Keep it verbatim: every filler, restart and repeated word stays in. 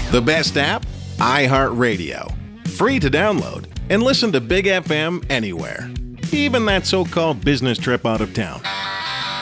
The best app? iHeartRadio. Free to download and listen to Big F M anywhere. Even that so-called business trip out of town.